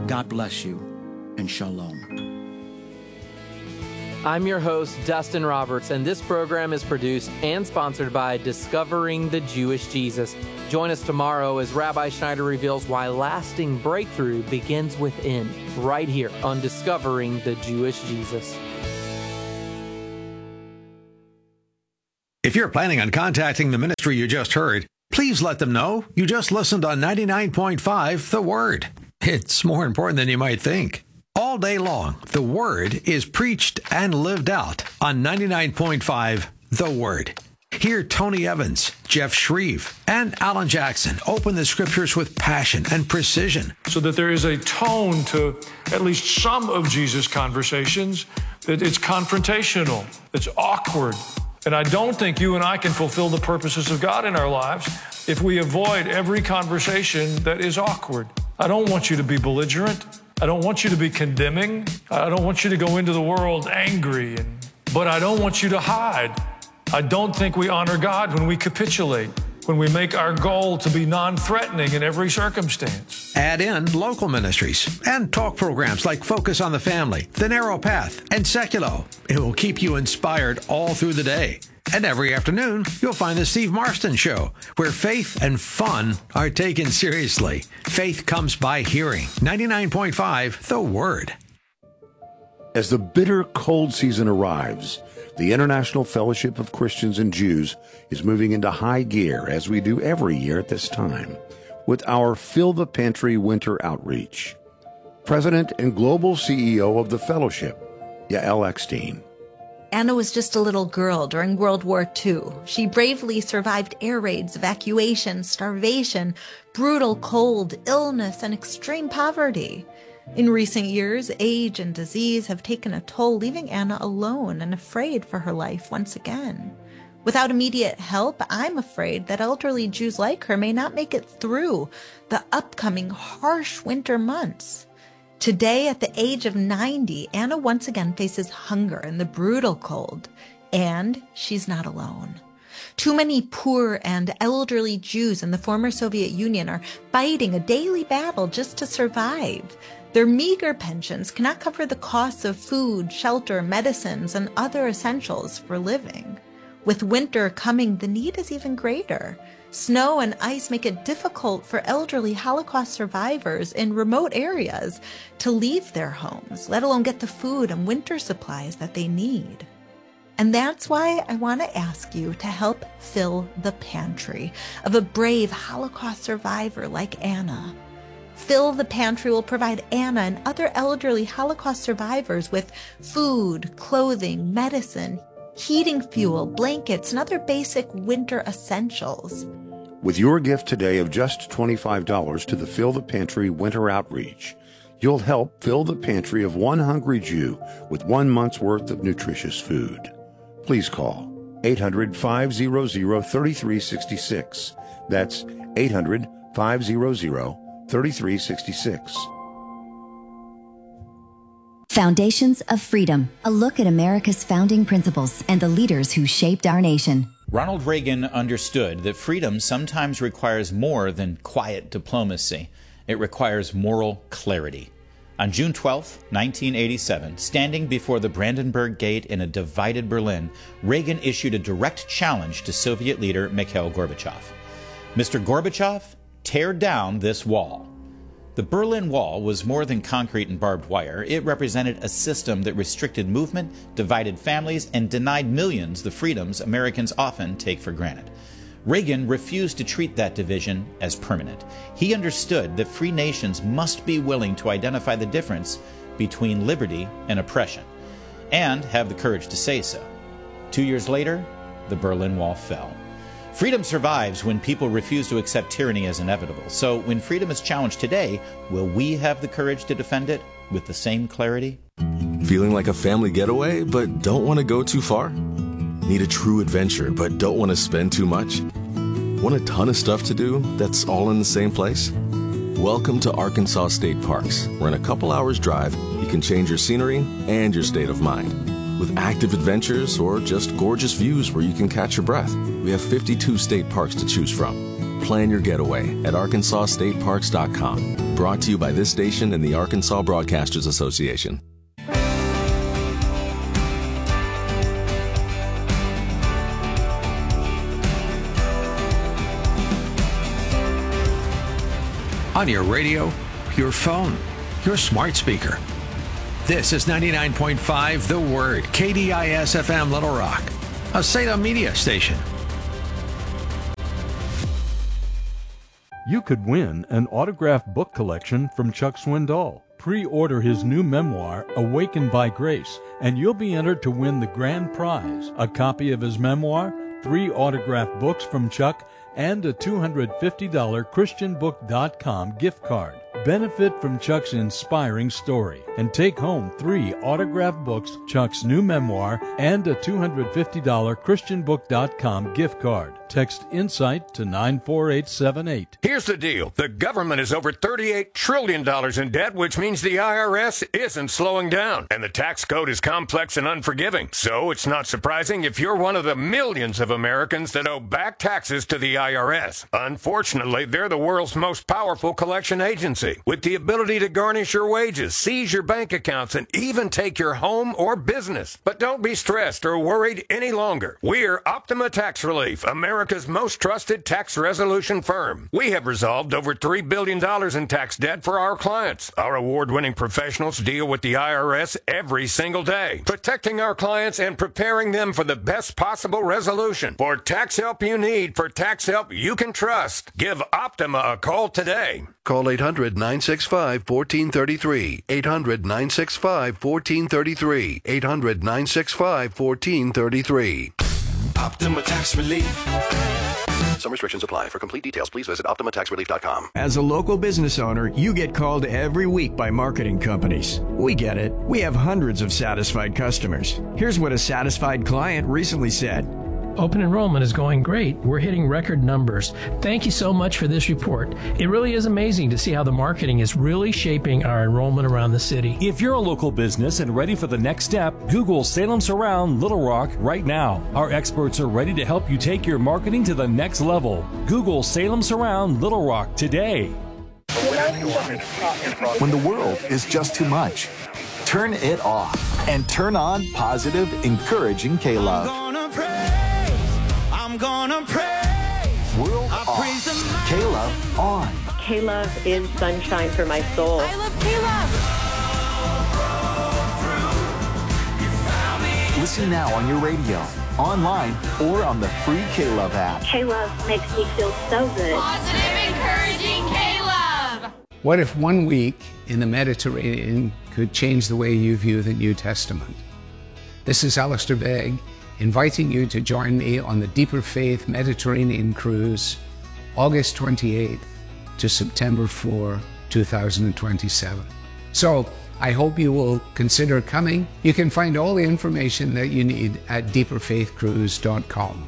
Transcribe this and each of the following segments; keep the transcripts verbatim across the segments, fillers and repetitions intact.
God bless you, and shalom. I'm your host, Dustin Roberts, and this program is produced and sponsored by Discovering the Jewish Jesus. Join us tomorrow as Rabbi Schneider reveals why lasting breakthrough begins within, right here on Discovering the Jewish Jesus. If you're planning on contacting the ministry you just heard, please let them know you just listened on ninety-nine point five The Word. It's more important than you might think. All day long, the Word is preached and lived out on ninety-nine point five The Word. Hear Tony Evans, Jeff Shreve, and Alan Jackson open the Scriptures with passion and precision. So that there is a tone to at least some of Jesus' conversations, that it's confrontational, it's awkward. And I don't think you and I can fulfill the purposes of God in our lives if we avoid every conversation that is awkward. I don't want you to be belligerent. I don't want you to be condemning. I don't want you to go into the world angry, and, but I don't want you to hide. I don't think we honor God when we capitulate, when we make our goal to be non-threatening in every circumstance. Add in local ministries and talk programs like Focus on the Family, The Narrow Path, and Seculo. It will keep you inspired all through the day. And every afternoon, you'll find the Steve Marston Show, where faith and fun are taken seriously. Faith comes by hearing. ninety-nine point five The Word. As the bitter cold season arrives, the International Fellowship of Christians and Jews is moving into high gear, as we do every year at this time, with our Fill the Pantry Winter Outreach. President and Global C E O of the Fellowship, Yael Eckstein. Anna was just a little girl during World War Two. She bravely survived air raids, evacuation, starvation, brutal cold, illness, and extreme poverty. In recent years, age and disease have taken a toll, leaving Anna alone and afraid for her life once again. Without immediate help, I'm afraid that elderly Jews like her may not make it through the upcoming harsh winter months. Today, at the age of ninety, Anna once again faces hunger and the brutal cold, and she's not alone. Too many poor and elderly Jews in the former Soviet Union are fighting a daily battle just to survive. Their meager pensions cannot cover the costs of food, shelter, medicines, and other essentials for living. With winter coming, the need is even greater. Snow and ice make it difficult for elderly Holocaust survivors in remote areas to leave their homes, let alone get the food and winter supplies that they need. And that's why I want to ask you to help fill the pantry of a brave Holocaust survivor like Anna. Fill the Pantry will provide Anna and other elderly Holocaust survivors with food, clothing, medicine, heating fuel, blankets, and other basic winter essentials. With your gift today of just twenty-five dollars to the Fill the Pantry Winter Outreach, you'll help fill the pantry of one hungry Jew with one month's worth of nutritious food. Please call eight hundred, five hundred, thirty-three sixty-six. That's eight hundred, five hundred, thirty-three sixty-six. Foundations of Freedom, a look at America's founding principles and the leaders who shaped our nation. Ronald Reagan understood that freedom sometimes requires more than quiet diplomacy. It requires moral clarity. On June twelfth, nineteen eighty-seven, standing before the Brandenburg Gate in a divided Berlin, Reagan issued a direct challenge to Soviet leader Mikhail Gorbachev. Mister Gorbachev, tear down this wall. The Berlin Wall was more than concrete and barbed wire. It represented a system that restricted movement, divided families, and denied millions the freedoms Americans often take for granted. Reagan refused to treat that division as permanent. He understood that free nations must be willing to identify the difference between liberty and oppression, and have the courage to say so. Two years later, the Berlin Wall fell. Freedom survives when people refuse to accept tyranny as inevitable. So when freedom is challenged today, will we have the courage to defend it with the same clarity? Feeling like a family getaway, but don't want to go too far? Need a true adventure, but don't want to spend too much? Want a ton of stuff to do that's all in the same place? Welcome to Arkansas State Parks, where in a couple hours drive, you can change your scenery and your state of mind. With active adventures or just gorgeous views where you can catch your breath, we have fifty-two state parks to choose from. Plan your getaway at arkansas state parks dot com. Brought to you by this station and the Arkansas Broadcasters Association. On your radio, your phone, your smart speaker. This is ninety-nine point five The Word, K D I S F M Little Rock, a Salem media station. You could win an autographed book collection from Chuck Swindoll. Pre-order his new memoir, Awakened by Grace, and you'll be entered to win the grand prize, a copy of his memoir, three autographed books from Chuck, and a two hundred fifty dollars christian book dot com gift card. Benefit from Chuck's inspiring story and take home three autographed books, Chuck's new memoir, and a two hundred fifty dollars christian book dot com gift card. Text INSIGHT to nine four eight seven eight. Here's the deal. The government is over thirty-eight trillion dollars in debt, which means the I R S isn't slowing down. And the tax code is complex and unforgiving. So it's not surprising if you're one of the millions of Americans that owe back taxes to the I R S. Unfortunately, they're the world's most powerful collection agency, with the ability to garnish your wages, seize your bank accounts, and even take your home or business. But don't be stressed or worried any longer. We're Optima Tax Relief, America's most trusted tax resolution firm. We have resolved over three billion dollars in tax debt for our clients. Our award-winning professionals deal with the I R S every single day, protecting our clients and preparing them for the best possible resolution. For tax help you need, for tax help you can trust, give Optima a call today. Call eight hundred, nine six five, one four three three. eight hundred, nine six five, one four three three. eight hundred, nine six five, one four three three. Optima Tax Relief. Some restrictions apply. For complete details, please visit optima tax relief dot com. As a local business owner, you get called every week by marketing companies. We get it. We have hundreds of satisfied customers. Here's what a satisfied client recently said. Open enrollment is going great. We're hitting record numbers. Thank you so much for this report. It really is amazing to see how the marketing is really shaping our enrollment around the city. If you're a local business and ready for the next step, Google Salem Surround Little Rock right now. Our experts are ready to help you take your marketing to the next level. Google Salem Surround Little Rock today. When the world is just too much, turn it off and turn on positive, encouraging K-Love. I'm gonna praise. World I off. praise the K-Love on. K-Love is sunshine for my soul. I love K-Love. Listen now on your radio, online, or on the free K-Love app. K-Love makes me feel so good. Positive, encouraging K-Love. What if one week in the Mediterranean could change the way you view the New Testament? This is Alistair Begg, inviting you to join me on the Deeper Faith Mediterranean Cruise, August twenty-eighth to September fourth, two thousand twenty-seven. So I hope you will consider coming. You can find all the information that you need at deeper faith cruise dot com.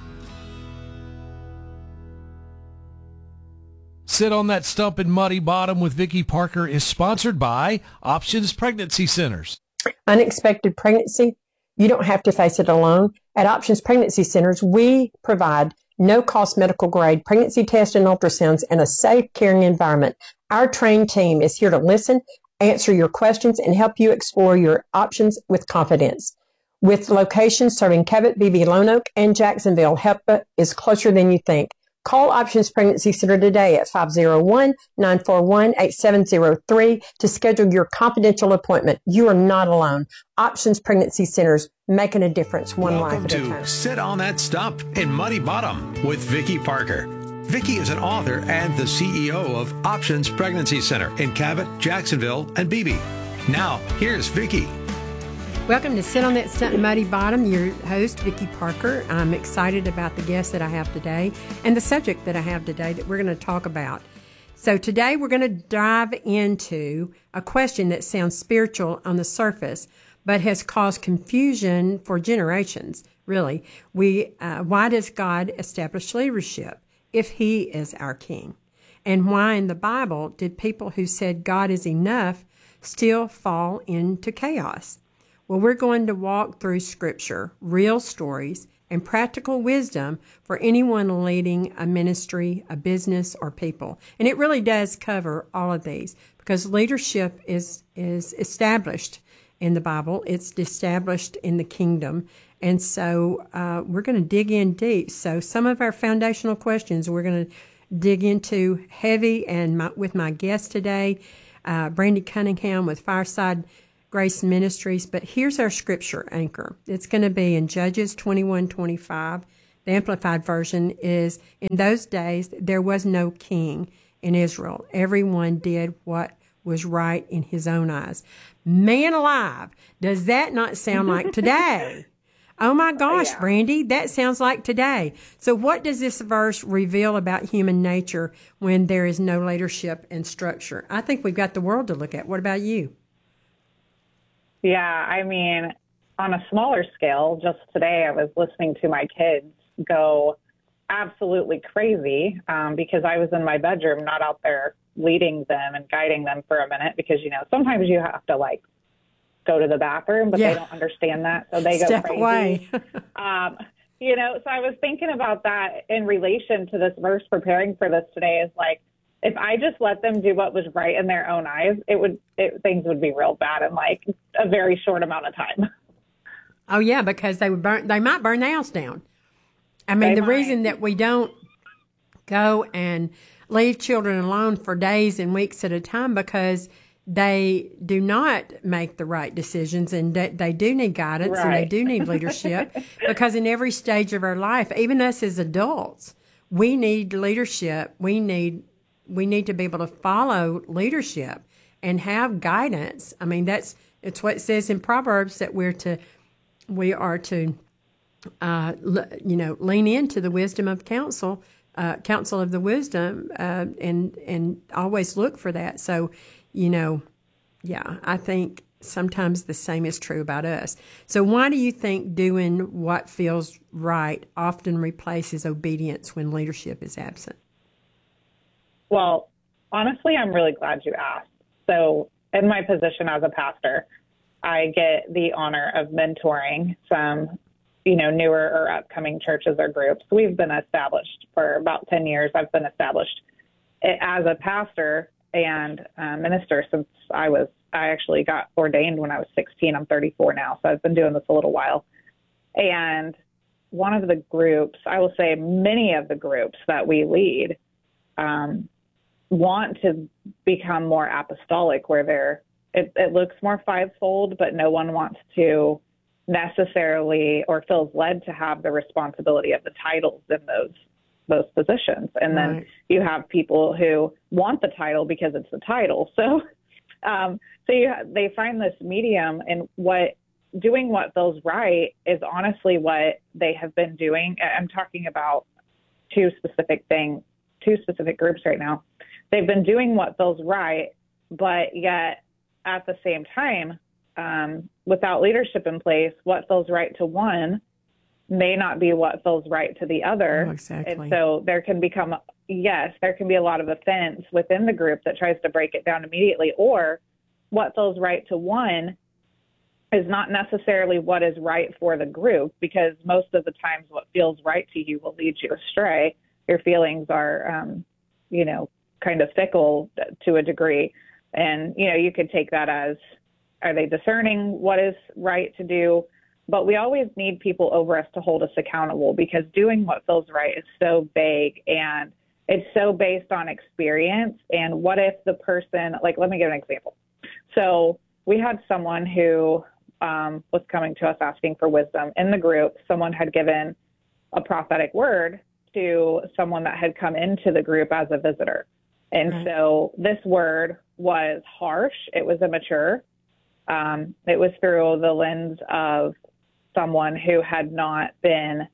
Sit on that stump in Muddy Bottom with Vicki Parker is sponsored by Options Pregnancy Centers. Unexpected pregnancy? You don't have to face it alone. At Options Pregnancy Centers, we provide no-cost medical-grade pregnancy tests and ultrasounds in a safe, caring environment. Our trained team is here to listen, answer your questions, and help you explore your options with confidence. With locations serving Cabot, Beebe, Lone Oak, and Jacksonville, help is closer than you think. Call Options Pregnancy Center today at five oh one, nine four one, eight seven oh three to schedule your confidential appointment. You are not alone. Options Pregnancy Centers, making a difference one Welcome life at a to time. Sit on That Stump in Muddy Bottom with Vicki Parker. Vicki is an author and the C E O of Options Pregnancy Center in Cabot, Jacksonville, and Beebe. Now, here's Vicki. Welcome to Sit on That Stump in Muddy Bottom. Your host, Vicki Parker. I'm excited about the guest that I have today and the subject that I have today that we're going to talk about. So today we're going to dive into a question that sounds spiritual on the surface, but has caused confusion for generations, really. We, uh, why does God establish leadership if He is our King? And why in the Bible did people who said God is enough still fall into chaos? Well, we're going to walk through Scripture, real stories, and practical wisdom for anyone leading a ministry, a business, or people. And it really does cover all of these because leadership is, is established in the Bible. It's established in the kingdom. And so uh, we're going to dig in deep. So some of our foundational questions we're going to dig into heavy, and my, with my guest today, uh, Brandy Cunningham with Fireside Grace Ministries. But here's our scripture anchor. It's going to be in Judges twenty-one twenty-five. The Amplified Version is, in those days there was no king in Israel. Everyone did what was right in his own eyes. Man alive, does that not sound like today? Oh my gosh, yeah. Brandy, that sounds like today. So what does this verse reveal about human nature when there is no leadership and structure? I think we've got the world to look at. What about you? Yeah, I mean, on a smaller scale, just today I was listening to my kids go absolutely crazy um, because I was in my bedroom, not out there leading them and guiding them for a minute because, you know, sometimes you have to, like, go to the bathroom, but yeah. they don't understand that, so they go Step crazy. Away. um, you know, so I was thinking about that in relation to this verse, preparing for this today, is like, if I just let them do what was right in their own eyes, it would it, things would be real bad in like a very short amount of time. Oh yeah, because they would burn. They might burn the house down. I mean, they the might. reason that we don't go and leave children alone for days and weeks at a time because they do not make the right decisions, and they, they do need guidance right. and they do need leadership because in every stage of our life, even us as adults, we need leadership. We need we need to be able to follow leadership and have guidance. I mean, that's it's what it says in Proverbs that we're to we are to uh, you know lean into the wisdom of counsel, uh, counsel of the wisdom, uh, and and always look for that. So. You know, yeah, I think sometimes the same is true about us. So why do you think doing what feels right often replaces obedience when leadership is absent? Well, honestly, I'm really glad you asked. So in my position as a pastor, I get the honor of mentoring some, you know, newer or upcoming churches or groups. We've been established for about ten years. I've been established as a pastor and uh, minister since I was, I actually got ordained when I was sixteen. I'm thirty-four now, so I've been doing this a little while. And one of the groups, I will say many of the groups that we lead um, want to become more apostolic, where they're, it, it looks more fivefold, but no one wants to necessarily or feels led to have the responsibility of the titles in those those positions. And then right. you have people who want the title because it's the title. So, um, so you, they find this medium, and what doing what feels right is honestly what they have been doing. I'm talking about two specific things, two specific groups right now. They've been doing what feels right, but yet at the same time, um, without leadership in place, what feels right to one may not be what feels right to the other. Oh, exactly. And so there can become, yes, there can be a lot of offense within the group that tries to break it down immediately, or what feels right to one is not necessarily what is right for the group, because most of the times what feels right to you will lead you astray. Your feelings are, um, you know, kind of fickle to a degree. And, you know, you could take that as, are they discerning what is right to do? But we always need people over us to hold us accountable, because doing what feels right is so vague, and it's so based on experience. And what if the person, like, let me give an example. So we had someone who um, was coming to us asking for wisdom in the group. Someone had given a prophetic word to someone that had come into the group as a visitor. And mm-hmm. so this word was harsh. It was immature. Um, it was through the lens of someone who had not been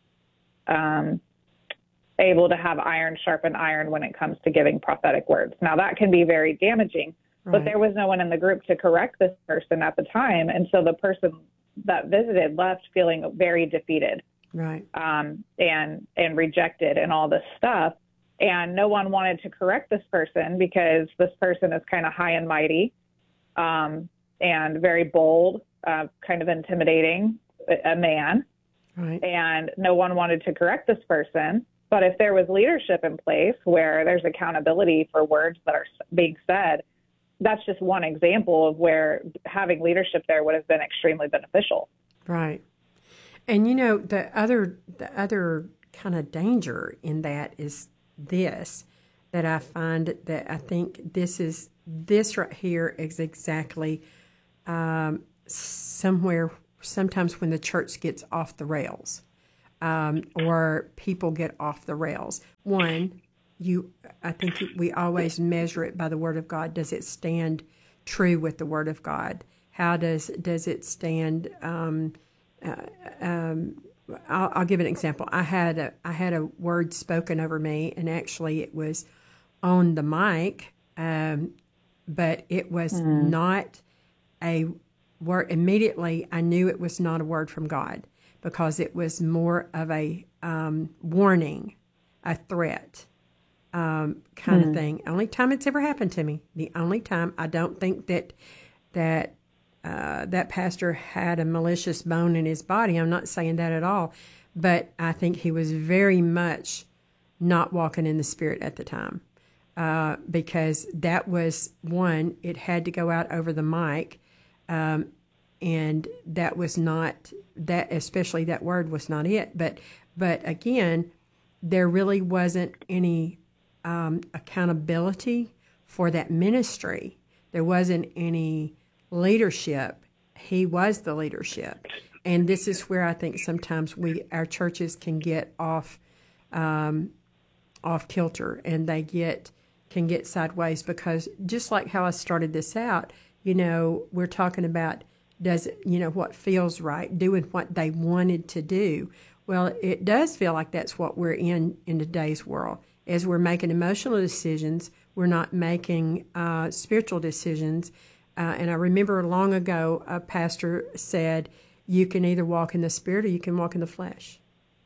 um, able to have iron sharpen iron when it comes to giving prophetic words. Now, that can be very damaging, right. but there was no one in the group to correct this person at the time. And so the person that visited left feeling very defeated, right, um, and, and rejected and all this stuff. And no one wanted to correct this person because this person is kind of high and mighty, um, and very bold, uh, kind of intimidating, a man. Right. And no one wanted to correct this person. But if there was leadership in place where there's accountability for words that are being said, that's just one example of where having leadership there would have been extremely beneficial. Right. And, you know, the other the other kind of danger in that is this, that I find that I think this is, this right here is exactly um, somewhere, sometimes when the church gets off the rails. Um, or people get off the rails. One, you, I think we always measure it by the Word of God. Does it stand true with the Word of God? How does does it stand? Um, uh, um, I'll, I'll give an example. I had a I had a word spoken over me, and actually it was on the mic, um, but it was mm. not a word. Immediately, I knew it was not a word from God, because it was more of a um, warning, a threat um, kind mm-hmm. of thing. Only time it's ever happened to me. The only time. I don't think that that uh, that pastor had a malicious bone in his body. I'm not saying that at all. But I think he was very much not walking in the Spirit at the time. Uh, because that was, one, it had to go out over the mic. Um, and that was not... that especially that word was not it, but but again, there really wasn't any um, accountability for that ministry. There wasn't any leadership. He was the leadership, and this is where I think sometimes we our churches can get off um, off kilter, and they get can get sideways, because just like how I started this out, you know, we're talking about. Does, you know, what feels right, doing what they wanted to do. Well, it does feel like that's what we're in in today's world. As we're making emotional decisions, we're not making uh, spiritual decisions. Uh, and I remember long ago, a pastor said, you can either walk in the Spirit or you can walk in the flesh.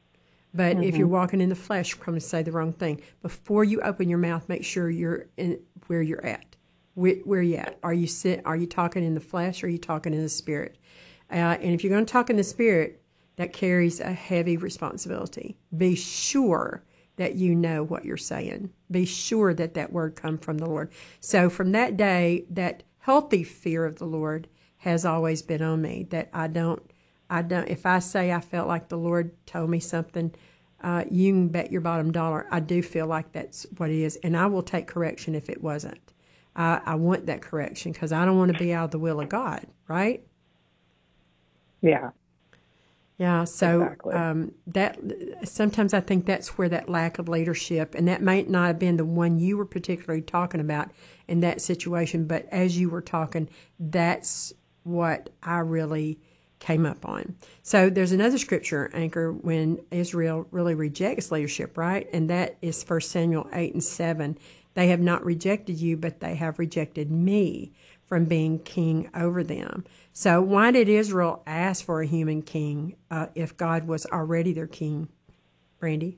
But mm-hmm. if you're walking in the flesh, you're going to say the wrong thing. Before you open your mouth, make sure you're in where you're at. Where, where are you at? Are you sit? Are you talking in the flesh, or are you talking in the Spirit? Uh, and if you're going to talk in the Spirit, that carries a heavy responsibility. Be sure that you know what you're saying. Be sure that that word comes from the Lord. So from that day, that healthy fear of the Lord has always been on me. That I don't, I don't. If I say I felt like the Lord told me something, uh, you can bet your bottom dollar I do feel like that's what it is, and I will take correction if it wasn't. I, I want that correction, because I don't want to be out of the will of God, right? Yeah. Yeah, so exactly. um, that sometimes I think that's where that lack of leadership, and that might not have been the one you were particularly talking about in that situation, but as you were talking, that's what I really came up on. So there's another scripture, Anchor, when Israel really rejects leadership, right? And that is First Samuel eight and seven. They have not rejected you, but they have rejected me from being king over them. So why did Israel ask for a human king uh, if God was already their king, Brandy?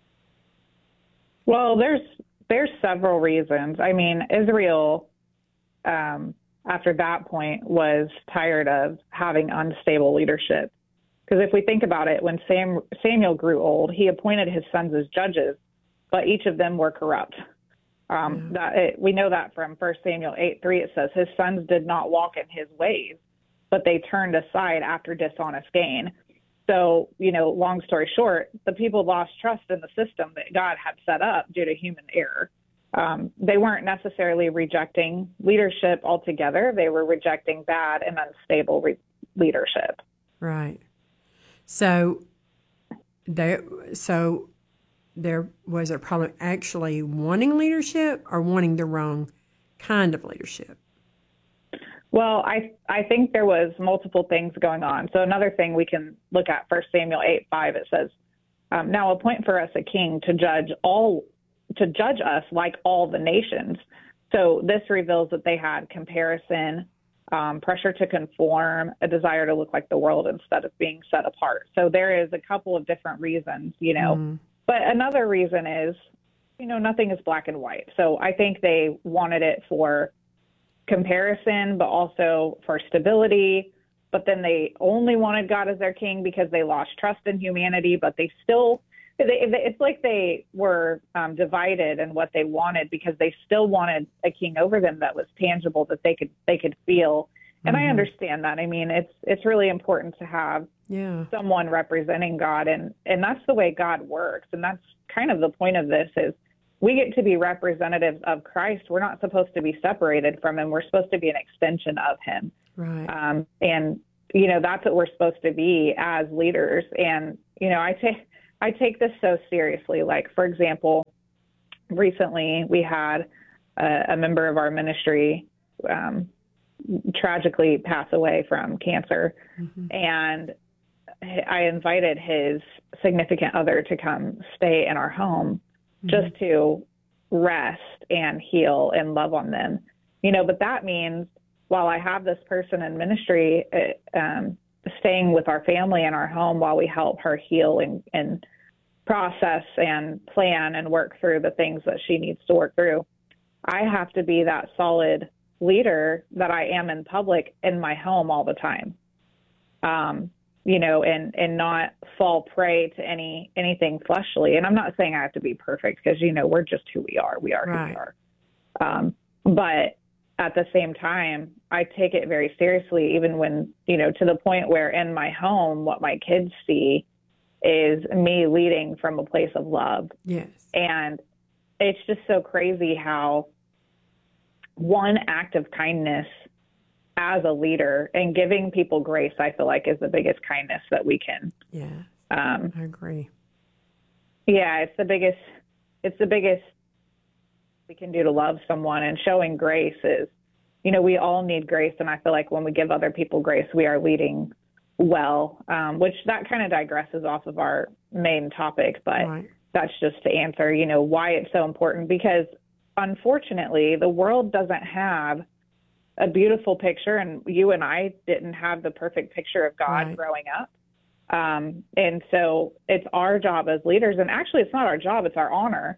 Well, there's there's several reasons. I mean, Israel, um, after that point, was tired of having unstable leadership. Because if we think about it, when Sam, Samuel grew old, he appointed his sons as judges, but each of them were corrupt. Um, that it, we know that from First Samuel eight three. It says his sons did not walk in his ways, but they turned aside after dishonest gain. So, you know, long story short, the people lost trust in the system that God had set up due to human error. Um, they weren't necessarily rejecting leadership altogether. They were rejecting bad and unstable re- leadership. Right. So, there. So. There was a problem actually wanting leadership or wanting the wrong kind of leadership? Well, I I think there was multiple things going on. So another thing we can look at, First Samuel eight five, it says, um, now appoint for us a king to judge all to judge us like all the nations. So this reveals that they had comparison, um, pressure to conform, a desire to look like the world instead of being set apart. So there is a couple of different reasons, you know. Mm. But another reason is, you know, nothing is black and white. So I think they wanted it for comparison, but also for stability. but then they only wanted God as their king because they lost trust in humanity, but they still, it's like they were um, divided in what they wanted because they still wanted a king over them that was tangible, that they could they could feel. And mm-hmm. I understand that. I mean, it's it's really important to have yeah. someone representing God, and, and that's the way God works. And that's kind of the point of this is we get to be representatives of Christ. We're not supposed to be separated from him. We're supposed to be an extension of him. Right. Um, and, you know, that's what we're supposed to be as leaders. And, you know, I take I take this so seriously. Like, for example, recently we had a, a member of our ministry um, tragically pass away from cancer. Mm-hmm. And I invited his significant other to come stay in our home mm-hmm. just to rest and heal and love on them. You know, but that means while I have this person in ministry, uh, um, staying with our family in our home while we help her heal and, and process and plan and work through the things that she needs to work through, I have to be that solid leader that I am in public in my home all the time. Um, you know, and, and not fall prey to any, anything fleshly. And I'm not saying I have to be perfect because, you know, we're just who we are. We are right. who we are. Um, but at the same time, I take it very seriously, even when, you know, to the point where in my home, what my kids see is me leading from a place of love. Yes. And it's just so crazy how one act of kindness as a leader and giving people grace, I feel like, is the biggest kindness that we can. Yeah, um, I agree. Yeah, it's the biggest, it's the biggest we can do to love someone, and showing grace is, you know, we all need grace. And I feel like when we give other people grace, we are leading well, um, which that kind of digresses off of our main topic, but right. that's just to answer, you know, why it's so important, because unfortunately the world doesn't have a beautiful picture, and you and I didn't have the perfect picture of God right. growing up. Um, and so it's our job as leaders, and actually it's not our job, it's our honor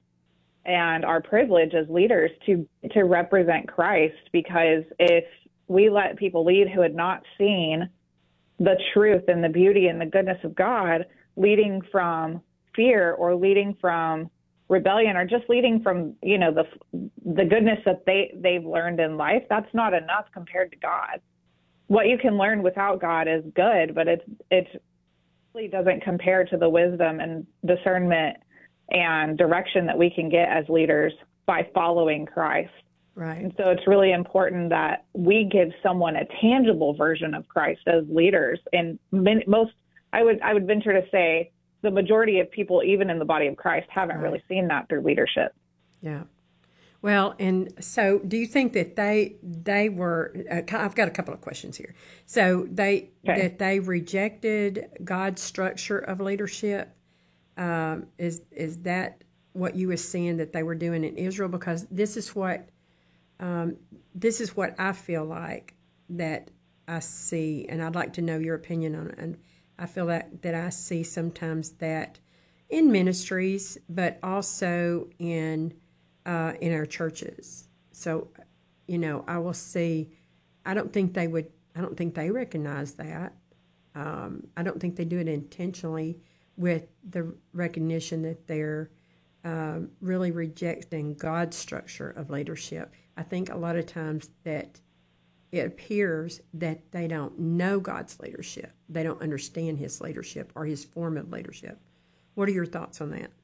and our privilege as leaders to, to represent Christ, because if we let people lead who had not seen the truth and the beauty and the goodness of God, leading from fear or leading from rebellion or just leading from, you know, the the goodness that they, they've learned in life, that's not enough compared to God. What you can learn without God is good, but it's it really doesn't compare to the wisdom and discernment and direction that we can get as leaders by following Christ. Right. And so it's really important that we give someone a tangible version of Christ as leaders. And most, I would I would venture to say, the majority of people, even in the body of Christ, haven't right. really seen that through leadership. Yeah. Well, and so do you think that they they were, uh, I've got a couple of questions here. So they okay. that they rejected God's structure of leadership. Um, is is that what you were seeing that they were doing in Israel? Because this is what um, this is what I feel like that I see, and I'd like to know your opinion on it. And I feel that, that I see sometimes that in ministries, but also in uh, in our churches. So, you know, I will see. I don't think they would. I don't think they recognize that. Um, I don't think they do it intentionally with the recognition that they're um, really rejecting God's structure of leadership. I think a lot of times that it appears that they don't know God's leadership. They don't understand his leadership or his form of leadership. What are your thoughts on that?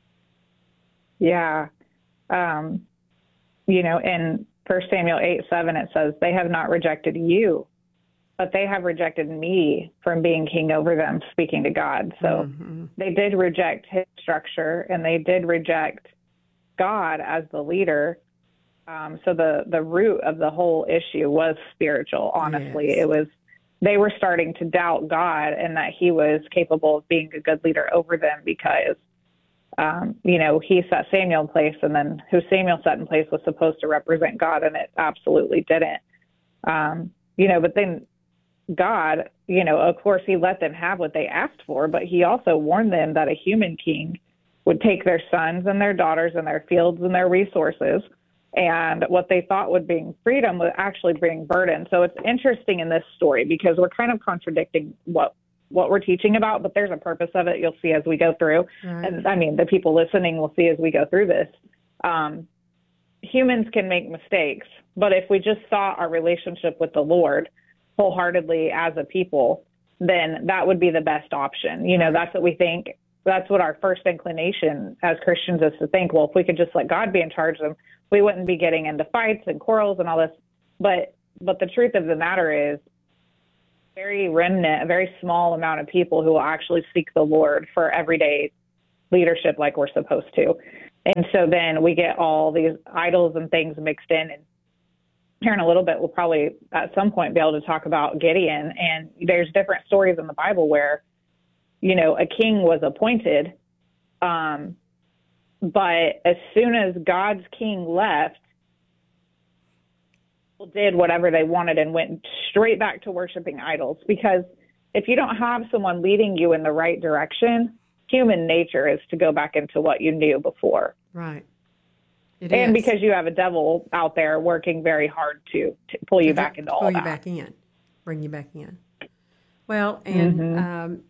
Yeah. Um, you know, in First Samuel eight seven, it says, they have not rejected you, but they have rejected me from being king over them, speaking to God. So mm-hmm. they did reject his structure, and they did reject God as the leader. Um, so the, the root of the whole issue was spiritual, honestly. Yes. It was, they were starting to doubt God and that he was capable of being a good leader over them because, um, you know, he set Samuel in place, and then who Samuel set in place was supposed to represent God, and it absolutely didn't. Um, you know, but then God, you know, of course he let them have what they asked for, but he also warned them that a human king would take their sons and their daughters and their fields and their resources And what they thought would bring freedom would actually bring burden. So it's interesting in this story because we're kind of contradicting what what we're teaching about, but there's a purpose of it. You'll see as we go through. Right. And I mean, the people listening will see as we go through this. Um, humans can make mistakes, but if we just saw our relationship with the Lord wholeheartedly as a people, then that would be the best option. You know, that's what we think. That's what our first inclination as Christians is to think, well, if we could just let God be in charge of them, we wouldn't be getting into fights and quarrels and all this. But but the truth of the matter is, very remnant, a very small amount of people who will actually seek the Lord for everyday leadership like we're supposed to. And so then we get all these idols and things mixed in. And here in a little bit, we'll probably at some point be able to talk about Gideon. And there's different stories in the Bible where, you know, a king was appointed, um, but as soon as God's king left, people did whatever they wanted and went straight back to worshiping idols. Because if you don't have someone leading you in the right direction, human nature is to go back into what you knew before. Right. It and is. because you have a devil out there working very hard to, to pull you to back into all pull that. you back in, bring you back in. Well, and Mm-hmm. um,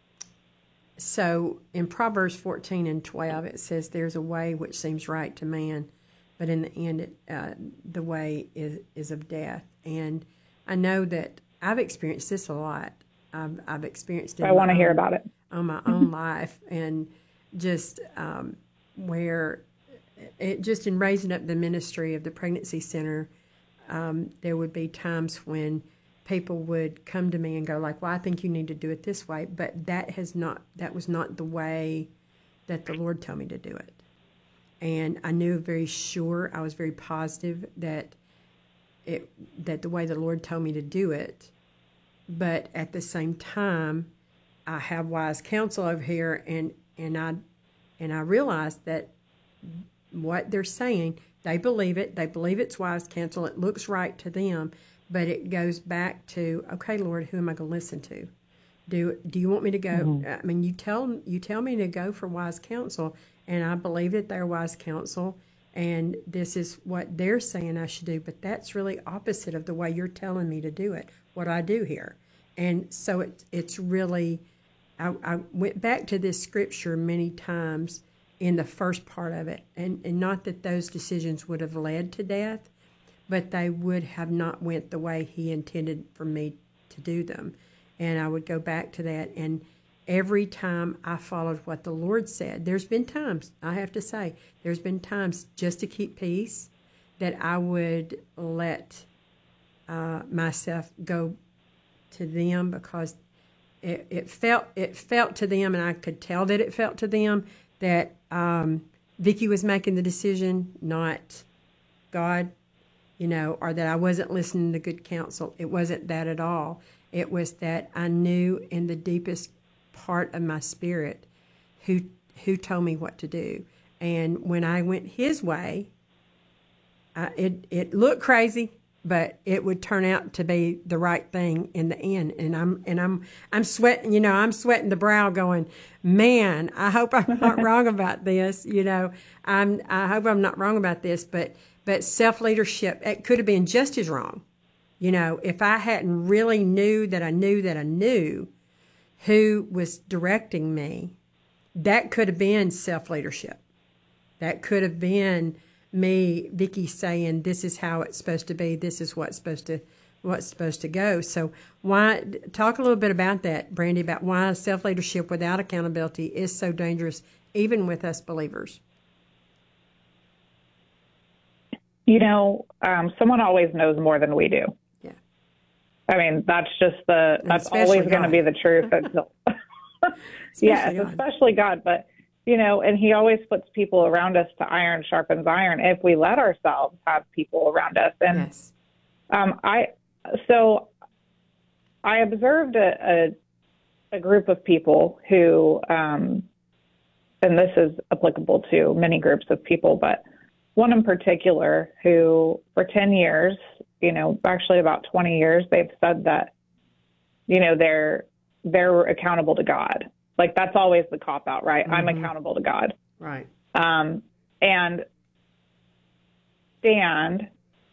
so in Proverbs fourteen and twelve, it says, "There's a way which seems right to man, but in the end, it, uh, the way is is of death." And I know that I've experienced this a lot. I've, I've experienced it. I want to hear about it on my own life, and just um, where it just in raising up the ministry of the pregnancy center, um, there would be times when people would come to me and go like, "Well, I think you need to do it this way," but that has not, that was not the way that the Lord told me to do it. And I knew very sure, I was very positive that it, that the way the Lord told me to do it. But at the same time, I have wise counsel over here, and, and I, and I realized that what they're saying, they believe it, they believe it's wise counsel, it looks right to them. But it goes back to, okay, Lord, who am I going to listen to? Do do you want me to go? Mm-hmm. I mean, you tell you tell me to go for wise counsel, and I believe that they're wise counsel, and this is what they're saying I should do. But that's really opposite of the way you're telling me to do it, what I do here. And so it's it's really, I, I went back to this scripture many times in the first part of it, and, and not that those decisions would have led to death, but they would have not went the way he intended for me to do them. And I would go back to that, and every time I followed what the Lord said, there's been times, I have to say, there's been times just to keep peace that I would let uh, myself go to them because it, it felt it felt to them, and I could tell that it felt to them that um, Vicki was making the decision, not God. You know, or that I wasn't listening to good counsel. It wasn't that at all. It was that I knew in the deepest part of my spirit who who told me what to do. And when I went his way, I, it it looked crazy, but it would turn out to be the right thing in the end. And I'm and I'm I'm sweating. You know, I'm sweating the brow, going, man, I hope I'm not wrong about this. You know, I'm I hope I'm not wrong about this, but. But self-leadership, it could have been just as wrong. You know, if I hadn't really knew that I knew that I knew who was directing me, that could have been self-leadership. That could have been me, Vicki, saying, this is how it's supposed to be, this is what's supposed to what's supposed to go. So why talk a little bit about that, Brandy, about why self-leadership without accountability is so dangerous, even with us believers. You know, um, someone always knows more than we do. Yeah. I mean, that's just the, And that's always going to be the truth. Yeah, God. especially God. But, you know, and he always puts people around us to iron sharpens iron if we let ourselves have people around us. And yes. um, I, so I observed a, a, a group of people who, um, and this is applicable to many groups of people, but one in particular who for ten years, you know, actually about twenty years, they've said that, you know, they're, they're accountable to God. Like that's always the cop out, right? Mm-hmm. I'm accountable to God. Right. Um, and understand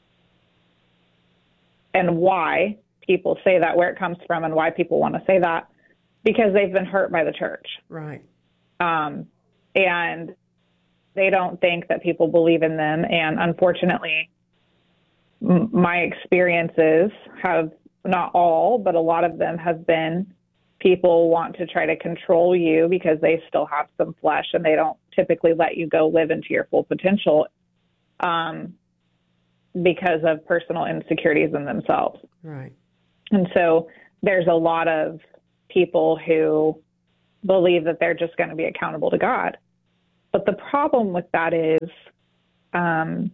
and why people say that, where it comes from, and why people want to say that, because they've been hurt by the church. Right. Um, and they don't think that people believe in them. And unfortunately, m- my experiences have, not all, but a lot of them have been people want to try to control you because they still have some flesh and they don't typically let you go live into your full potential um, because of personal insecurities in themselves. Right. And so there's a lot of people who believe that they're just going to be accountable to God. But the problem with that is um,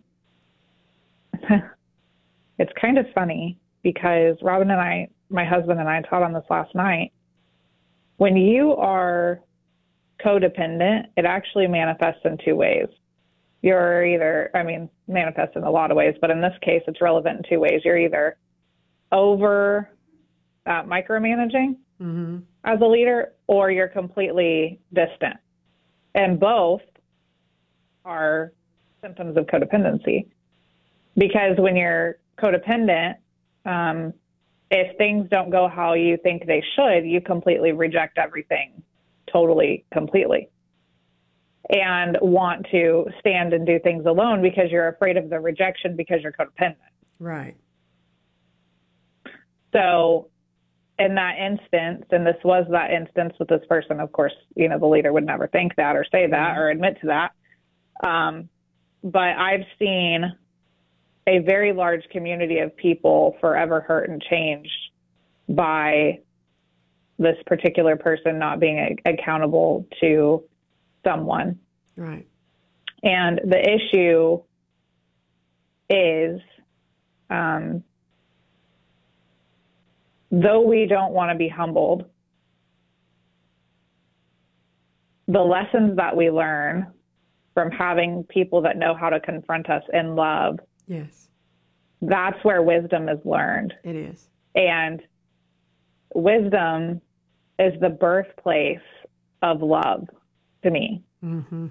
it's kind of funny because Robin and I, my husband and I taught on this last night. When you are codependent, it actually manifests in two ways. You're either, I mean, manifests in a lot of ways, but in this case, it's relevant in two ways. You're either over uh, micromanaging mm-hmm. as a leader, or you're completely distant. And both are symptoms of codependency. Because when you're codependent, um, if things don't go how you think they should, you completely reject everything, totally, completely, and want to stand and do things alone because you're afraid of the rejection because you're codependent. Right. So in that instance, and this was that instance with this person, of course, you know, the leader would never think that or say that or admit to that. Um, but I've seen a very large community of people forever hurt and changed by this particular person not being a- accountable to someone. Right. And the issue is, um, though we don't want to be humbled, the lessons that we learn from having people that know how to confront us in love, yes, that's where wisdom is learned. It is. And wisdom is the birthplace of love to me. Mm-hmm.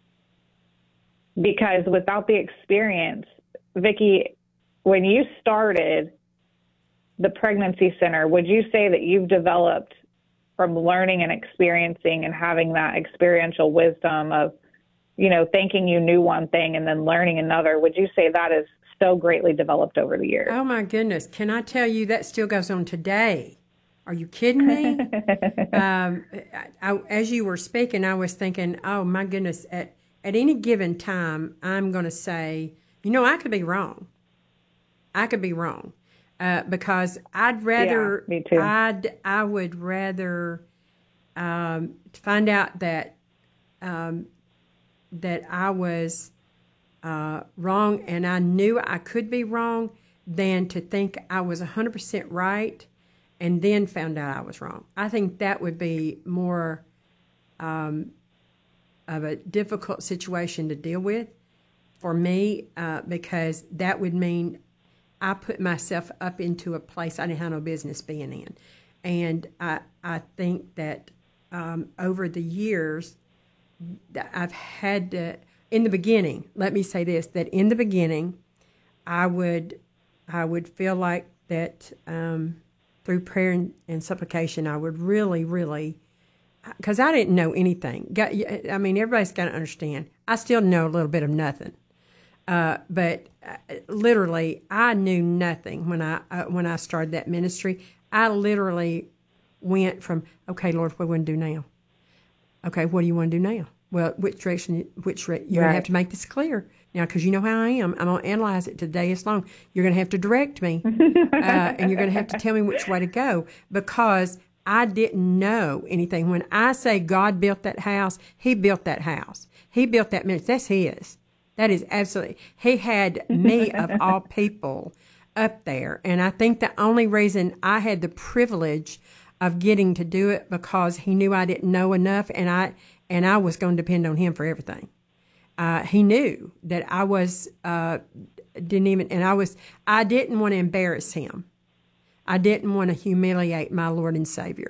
Because without the experience, Vicki, when you started the pregnancy center, would you say that you've developed from learning and experiencing and having that experiential wisdom of, you know, thinking you knew one thing and then learning another? Would you say that is so greatly developed over the years? Oh my goodness. Can I tell you that still goes on today? Are you kidding me? um, I, I, as you were speaking, I was thinking, oh my goodness, at, at any given time, I'm going to say, you know, I could be wrong. I could be wrong. Uh, because I'd rather, yeah, me too. I'd, I would rather um, find out that um, that I was uh, wrong and I knew I could be wrong than to think I was one hundred percent right and then found out I was wrong. I think that would be more um, of a difficult situation to deal with for me uh, because that would mean I put myself up into a place I didn't have no business being in. And I I think that um, over the years, I've had to, in the beginning, let me say this, that in the beginning, I would I would feel like that um, through prayer and, and supplication, I would really, really, because I didn't know anything. Got, I mean, everybody's got to understand, I still know a little bit of nothing. Uh, but uh, literally, I knew nothing when I uh, when I started that ministry. I literally went from, okay, Lord, what do you want to do now? Okay, what do you want to do now? Well, which direction? Which you're right. Going to have to make this clear now, because you know how I am. I'm going to analyze it today as long. You're going to have to direct me, uh, and you're going to have to tell me which way to go because I didn't know anything. When I say God built that house, He built that house. He built that ministry. That's His. That is absolutely, He had me of all people up there. And I think the only reason I had the privilege of getting to do it because He knew I didn't know enough and I and I was going to depend on Him for everything. Uh, he knew that I was, uh, didn't even, and I was, I didn't want to embarrass Him. I didn't want to humiliate my Lord and Savior.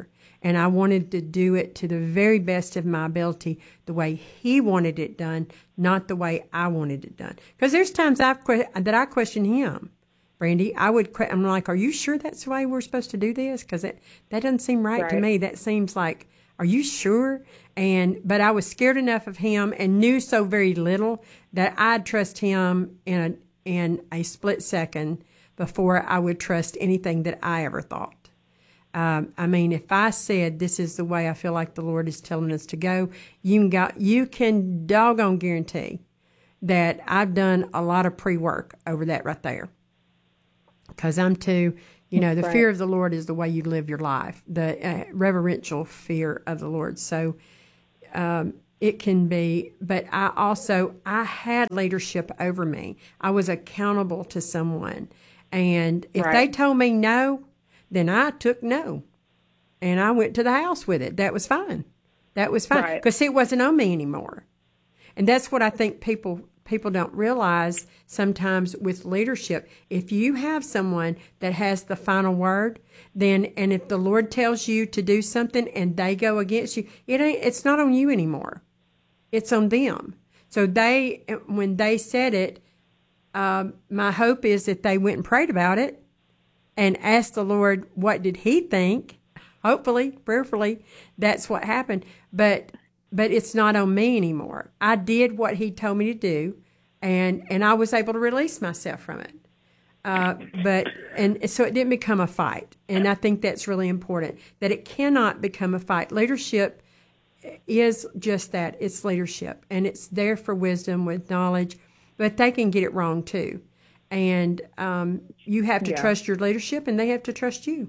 And I wanted to do it to the very best of my ability, the way he wanted it done, not the way I wanted it done. Because there's times I've que- that I question him, Brandy. I would, que- I'm like, are you sure that's the way we're supposed to do this? Because that doesn't seem right, right to me. That seems like, are you sure? And but I was scared enough of him and knew so very little that I'd trust him in a in a split second before I would trust anything that I ever thought. Um, I mean, if I said this is the way I feel like the Lord is telling us to go, you can got, you can doggone guarantee that I've done a lot of pre-work over that right there. Because I'm too, you know, the right. fear of the Lord is the way you live your life, the uh, reverential fear of the Lord. So um, it can be, but I also, I had leadership over me. I was accountable to someone. And if right. they told me no, then I took no. And I went to the house with it. That was fine. That was fine. Because right. it wasn't on me anymore. And that's what I think people people don't realize sometimes with leadership. If you have someone that has the final word, then, and if the Lord tells you to do something and they go against you, it ain't, it's not on you anymore. It's on them. So they, when they said it, um, my hope is that they went and prayed about it and asked the Lord, what did he think? Hopefully, prayerfully, that's what happened. But but it's not on me anymore. I did what he told me to do, and, and I was able to release myself from it. Uh, but and so it didn't become a fight. And I think that's really important, that it cannot become a fight. Leadership is just that. It's leadership, and it's there for wisdom with knowledge, but they can get it wrong too. And um, you have to yeah. trust your leadership, and they have to trust you.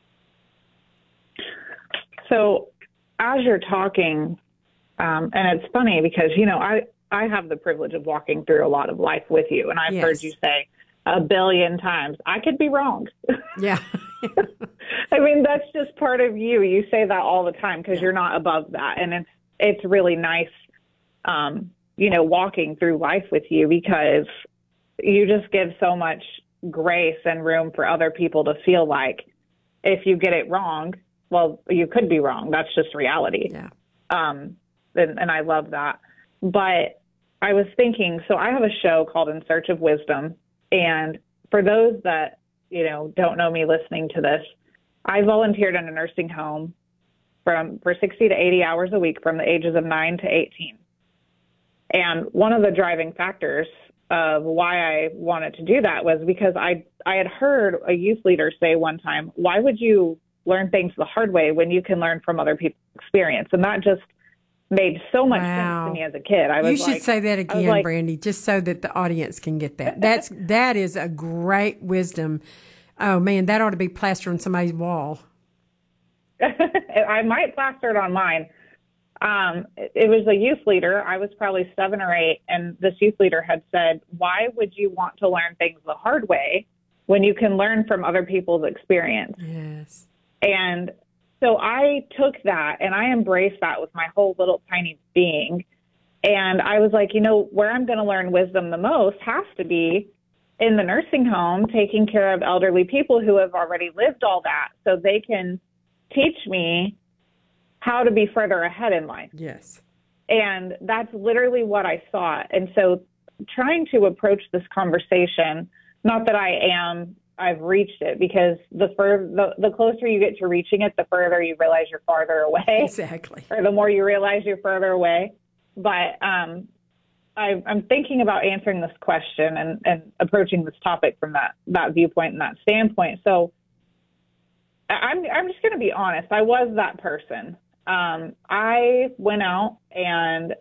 So as you're talking, um, and it's funny because, you know, I, I have the privilege of walking through a lot of life with you, and I've yes. heard you say a billion times, I could be wrong. Yeah. I mean, that's just part of you. You say that all the time because yeah. you're not above that. And it's, it's really nice, um, you know, walking through life with you, because you just give so much grace and room for other people to feel like if you get it wrong, well, you could be wrong. That's just reality. Yeah. Um, and, and I love that. But I was thinking, so I have a show called In Search of Wisdom. And for those that, you know, don't know me listening to this, I volunteered in a nursing home from for sixty to eighty hours a week from the ages of nine to eighteen. And one of the driving factors of why I wanted to do that was because I I had heard a youth leader say one time, why would you learn things the hard way when you can learn from other people's experience? And that just made so much wow. sense to me as a kid. I was you should like, say that again, like, Brandy, just so that the audience can get that. That's that is a great wisdom. Oh man, that ought to be plastered on somebody's wall. I might plaster it on mine. Um, it was a youth leader. I was probably seven or eight, and this youth leader had said, why would you want to learn things the hard way when you can learn from other people's experience? Yes. And so I took that and I embraced that with my whole little tiny being. And I was like, you know, where I'm going to learn wisdom the most has to be in the nursing home, taking care of elderly people who have already lived all that, so they can teach me how to be further ahead in life. Yes. And that's literally what I thought. And so trying to approach this conversation, not that I am, I've reached it, because the, fur, the the closer you get to reaching it, the further you realize you're farther away. Exactly. Or the more you realize you're further away. But um, I, I'm thinking about answering this question and, and approaching this topic from that, that viewpoint and that standpoint. So I'm, I'm just going to be honest. I was that person. Um, I went out and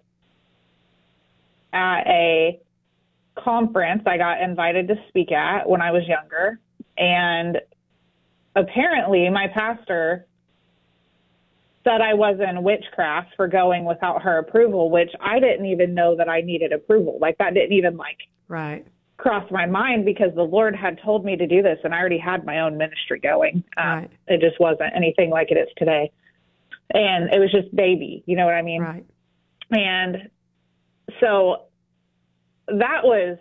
at a conference I got invited to speak at when I was younger, and apparently my pastor said I was in witchcraft for going without her approval, which I didn't even know that I needed approval. Like, that didn't even like right cross my mind, because the Lord had told me to do this, and I already had my own ministry going. Um, right. It just wasn't anything like it is today. And it was just baby, you know what I mean? Right. And so that was,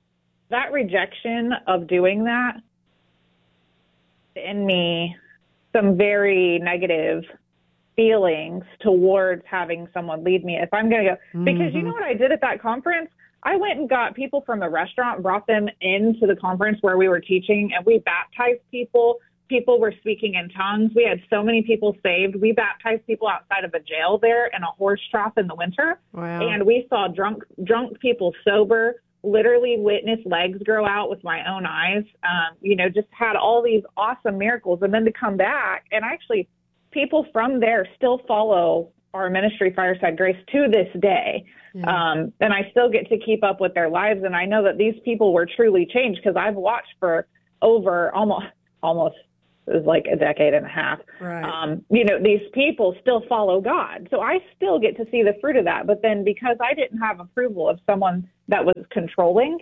that rejection of doing that in me some very negative feelings towards having someone lead me if I'm going to go. Mm-hmm. Because you know what I did at that conference? I went and got people from the restaurant and brought them into the conference where we were teaching, and we baptized people. People were speaking in tongues. We had so many people saved. We baptized people outside of a jail there in a horse trough in the winter. Wow. And we saw drunk drunk people sober, literally witnessed legs grow out with my own eyes. Um, you know, just had all these awesome miracles. And then to come back, and actually people from there still follow our ministry, Fireside Grace, to this day. Yeah. Um, and I still get to keep up with their lives. And I know that these people were truly changed because I've watched for over almost, almost, it was like a decade and a half. Right. Um, you know, these people still follow God. So I still get to see the fruit of that. But then because I didn't have approval of someone that was controlling,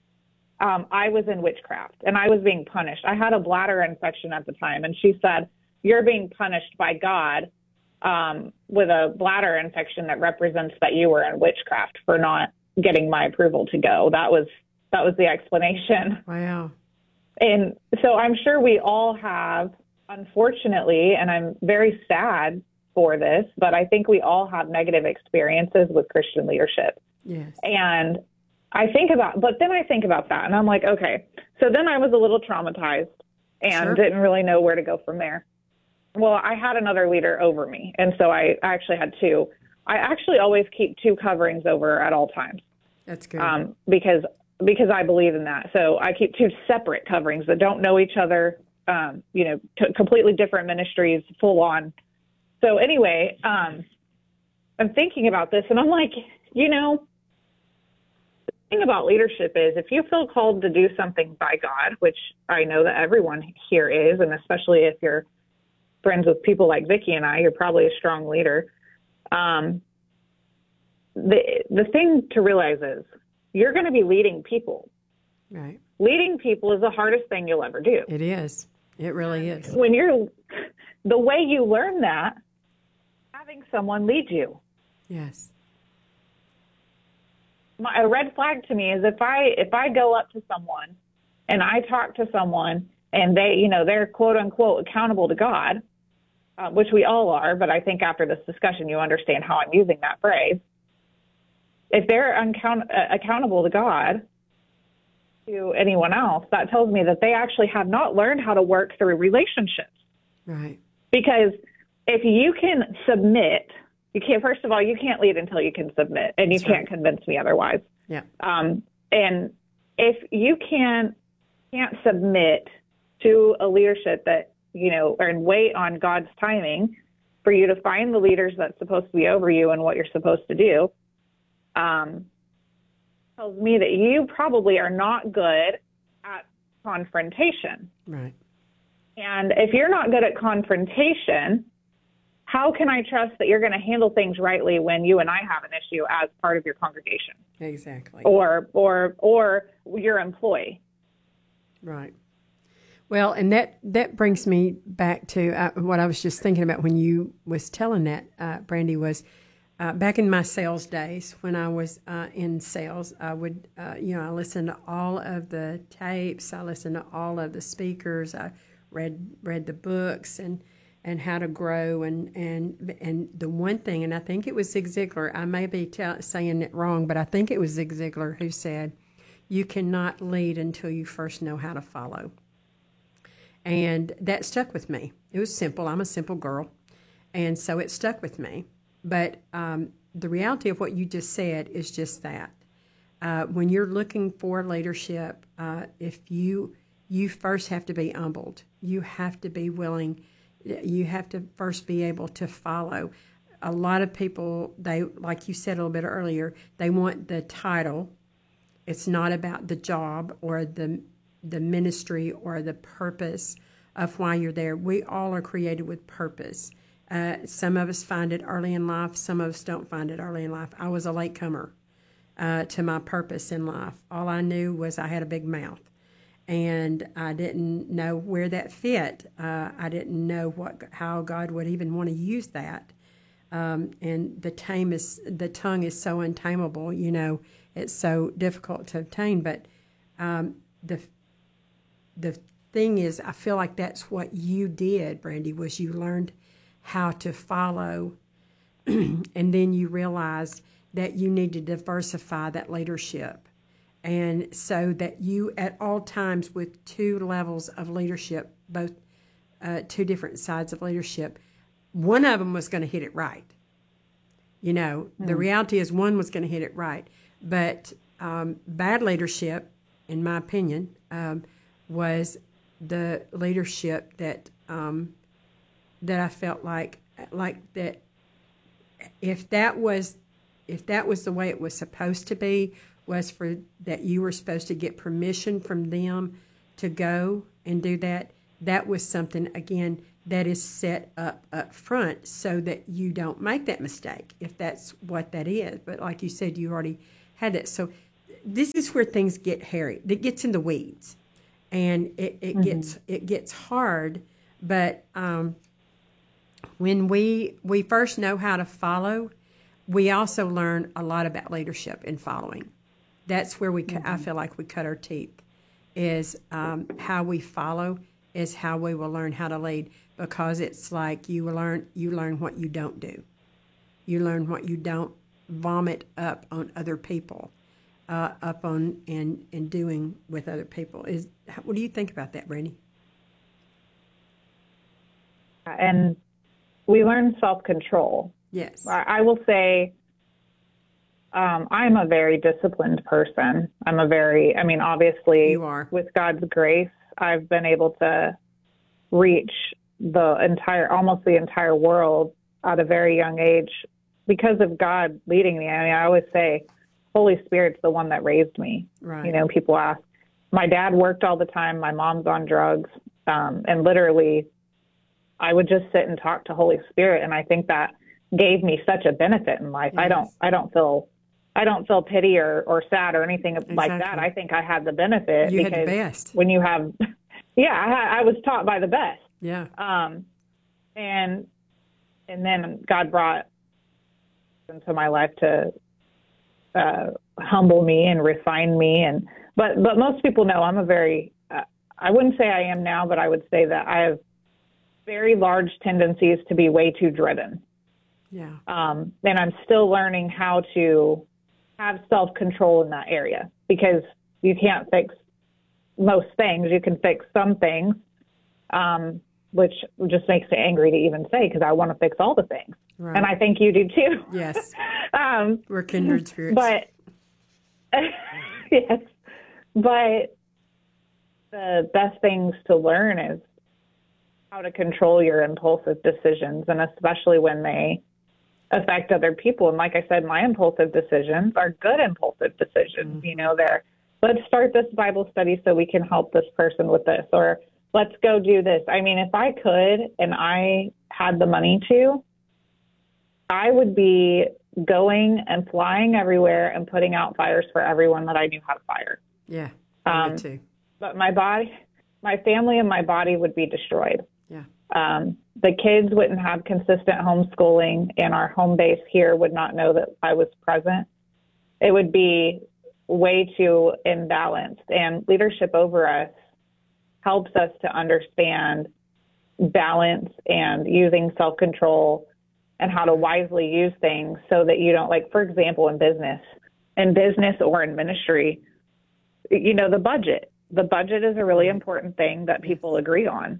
um, I was in witchcraft and I was being punished. I had a bladder infection at the time. And she said, you're being punished by God um, with a bladder infection that represents that you were in witchcraft for not getting my approval to go. That was, that was the explanation. Wow. And so I'm sure we all have, unfortunately, and I'm very sad for this, but I think we all have negative experiences with Christian leadership. Yes. And I think about, but then I think about that and I'm like, okay, so then I was a little traumatized and Sure. didn't really know where to go from there. Well, I had another leader over me. And so I actually had two. I actually always keep two coverings over at all times. That's good. Um, because because I believe in that. So I keep two separate coverings that don't know each other, um, you know, t- completely different ministries, full on. So anyway, um, I'm thinking about this and I'm like, you know, the thing about leadership is if you feel called to do something by God, which I know that everyone here is, and especially if you're friends with people like Vicki and I, you're probably a strong leader. Um, the the thing to realize is you're going to be leading people. Right. Leading people is the hardest thing you'll ever do. It is. It really is. When you're, the way you learn that, having someone lead you. Yes. My, a red flag to me is if I if I go up to someone and I talk to someone and they, you know, they're quote unquote accountable to God, uh, which we all are, but I think after this discussion you understand how I'm using that phrase. If they're uncount- uh, accountable to God, to anyone else, that tells me that they actually have not learned how to work through relationships. Right. Because if you can submit, you can't, first of all, you can't lead until you can submit, and you That's can't right. convince me otherwise. Yeah. Um, and if you can, can't submit to a leadership that, you know, and wait on God's timing for you to find the leaders that's supposed to be over you and what you're supposed to do, um, tells me that you probably are not good at confrontation. Right. And if you're not good at confrontation, how can I trust that you're going to handle things rightly when you and I have an issue as part of your congregation? Exactly. Or or or your employee. Right. Well, and that, that brings me back to uh, what I was just thinking about when you was telling that, uh, Brandy, was uh, back in my sales days when I was uh, in sales, I would, uh, you know, I listened to all of the tapes. I listened to all of the speakers. I read read the books and, and how to grow. And, and, and the one thing, and I think it was Zig Ziglar, I may be tell, saying it wrong, but I think it was Zig Ziglar who said, you cannot lead until you first know how to follow. And that stuck with me. It was simple. I'm a simple girl. And so it stuck with me. But um, the reality of what you just said is just that. Uh, when you're looking for leadership, uh, if you you first have to be humbled. You have to be willing. You have to first be able to follow. A lot of people, they like you said a little bit earlier, they want the title. It's not about the job or the the ministry or the purpose of why you're there. We all are created with purpose. Uh, some of us find it early in life. Some of us don't find it early in life. I was a latecomer uh, to my purpose in life. All I knew was I had a big mouth, and I didn't know where that fit. Uh, I didn't know what how God would even want to use that. Um, and the tame is the tongue is so untamable. You know, it's so difficult to obtain. But um, the the thing is, I feel like that's what you did, Brandy, was you learned how to follow, and then you realized that you need to diversify that leadership. And so that you, at all times, with two levels of leadership, both uh, two different sides of leadership, one of them was going to hit it right. You know, mm. the reality is one was going to hit it right. But um, bad leadership, in my opinion, um, was the leadership that um, that I felt like like that if that was if that was the way it was supposed to be, was for that you were supposed to get permission from them to go and do that. That was something, again, that is set up up front so that you don't make that mistake, if that's what that is. But like you said, you already had that. So this is where things get hairy. It gets in the weeds, and it, it mm-hmm. gets it gets hard. But um, when we we first know how to follow, we also learn a lot about leadership in following. That's where we mm-hmm. I feel like we cut our teeth. Is um, how we follow is how we will learn how to lead, because it's like you learn you learn what you don't do. You learn what you don't vomit up on other people, uh, up on and, and doing with other people. Is what do you think about that, Brandy? And we learn self-control. Yes. I, I will say um, I'm a very disciplined person. I'm a very, I mean, obviously, you are. With God's grace, I've been able to reach the entire, almost the entire world at a very young age because of God leading me. I mean, I always say, Holy Spirit's the one that raised me. Right. You know, people ask. My dad worked all the time. My mom's on drugs. Um, and literally, I would just sit and talk to Holy Spirit. And I think that gave me such a benefit in life. Yes. I don't, I don't feel, I don't feel pity or, or sad or anything exactly. like that. I think I had the benefit. You because had the best. When you have, yeah, I, I was taught by the best. Yeah. Um, and, and then God brought into my life to uh, humble me and refine me. And, but, but most people know I'm a very, uh, I wouldn't say I am now, but I would say that I have very large tendencies to be way too driven. Yeah. Um, and I'm still learning how to have self-control in that area, because you can't fix most things. You can fix some things, um, which just makes me angry to even say, because I want to fix all the things. Right. And I think you do too. Yes. um, We're kindred spirits. But, yes, but the best things to learn is how to control your impulsive decisions, and especially when they affect other people. And like I said, my impulsive decisions are good impulsive decisions. Mm-hmm. You know, they're, let's start this Bible study so we can help this person with this, or let's go do this. I mean, if I could and I had the money to, I would be going and flying everywhere and putting out fires for everyone that I knew how to fire. Yeah, I um, would too. But my body, my family and my body would be destroyed. Yeah. Um, the kids wouldn't have consistent homeschooling, and our home base here would not know that I was present. It would be way too imbalanced, and leadership over us helps us to understand balance and using self-control and how to wisely use things so that you don't, like, for example, in business, in business or in ministry, you know, the budget. The budget is a really important thing that people agree on.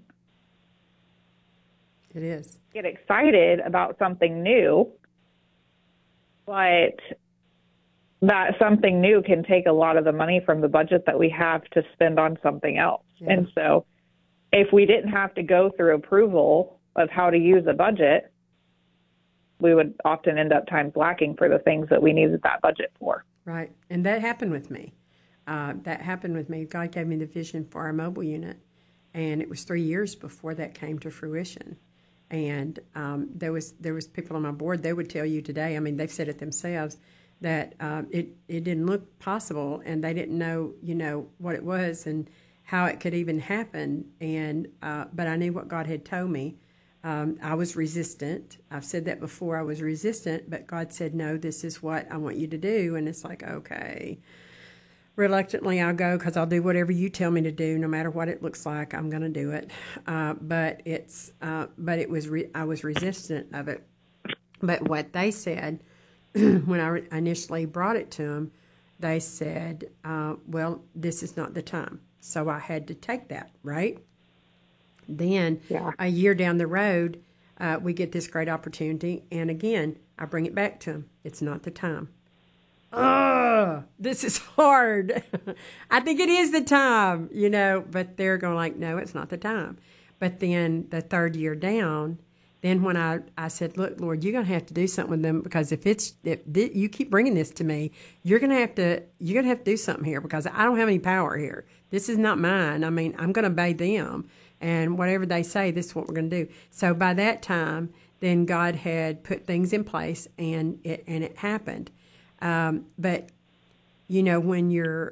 It is. Get excited about something new, but that something new can take a lot of the money from the budget that we have to spend on something else. Yeah. And so if we didn't have to go through approval of how to use a budget, we would often end up times lacking for the things that we needed that budget for. Right. And that happened with me. Uh, that happened with me. God gave me the vision for our mobile unit, and it was three years before that came to fruition. And um, there was there was people on my board, they would tell you today, I mean, they've said it themselves, that um, it, it didn't look possible, and they didn't know, you know, what it was and how it could even happen. And uh, but I knew what God had told me. Um, I was resistant. I've said that before. I was resistant, but God said, no, this is what I want you to do. And it's like, okay, reluctantly I'll go because I'll do whatever you tell me to do, no matter what it looks like. I'm going to do it. Uh, but it's uh, but it was re- I was resistant of it. But what they said when I initially brought it to them, they said, uh, "Well, this is not the time." So I had to take that, right? Then yeah. a year down the road, uh, we get this great opportunity, and again, I bring it back to them. It's not the time. Oh, this is hard. I think it is the time, you know, but they're going like, no, it's not the time. But then the third year down, then when I, I said, look, Lord, you're going to have to do something with them, because if it's if th- you keep bringing this to me, you're going to have to you're going to have to do something here, because I don't have any power here. This is not mine. I mean, I'm going to obey them, and whatever they say, this is what we're going to do. So by that time, then God had put things in place, and it and it happened. Um, but, you know, when you're